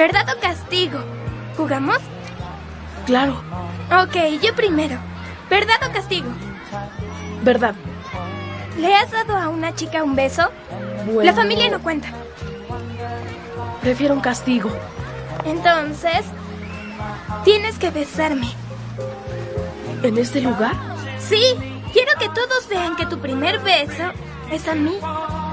¿Verdad o castigo? ¿Jugamos? Claro. Ok, yo primero. ¿Verdad o castigo? Verdad. ¿Le has dado a una chica un beso? Bueno, La familia no cuenta. Prefiero un castigo. Entonces, tienes que besarme. ¿En este lugar? Sí, quiero que todos vean que tu primer beso es a mí.